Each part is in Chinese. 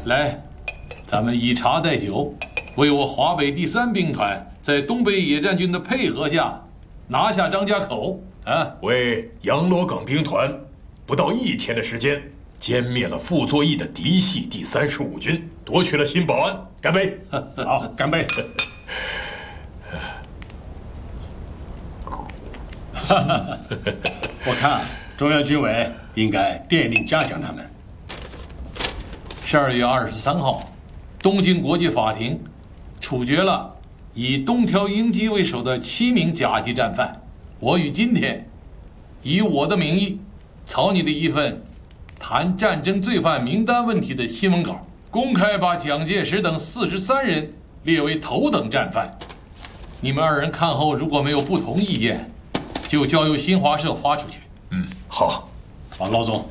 来，咱们以茶代酒，为我华北第3兵团在东北野战军的配合下拿下张家口啊！ 为杨罗岗兵团不到1天的时间，歼灭了傅作义的嫡系第35军，夺取了新保安。干杯！ 好，干杯！我看中央军委应该电令嘉奖他们。 12月23号，东京国际法庭处决了以东条英机为首的7名甲级战犯。我于今天以我的名义草拟的一份谈战争罪犯名单问题的新闻稿，公开把蒋介石等43人列为头等战犯。你们2人看后如果没有不同意见，就交由新华社发出去。 好。 好，老总。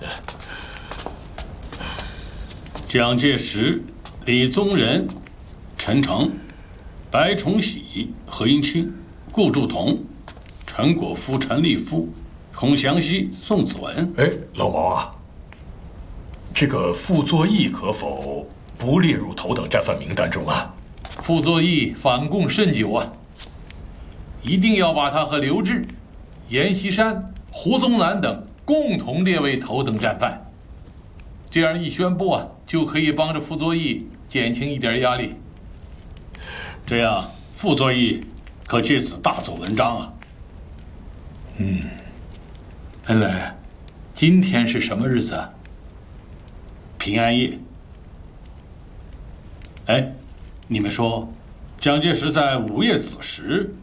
蒋介石、李宗仁、陈诚、白崇禧、何应钦、顾祝同、陈果夫、陈立夫、孔祥熙、宋子文。 哎，老毛啊，这个傅作义可否不列入头等战犯名单中啊？ 傅作义反共甚久啊，一定要把他和刘峙、阎锡山、胡宗南等共同列为头等战犯。这样一宣布啊，就可以帮着傅作义减轻一点压力。 这样，傅作义可借此大做文章啊。 恩来，今天是什么日子啊？ 平安夜。哎，你们说，蒋介石在午夜子时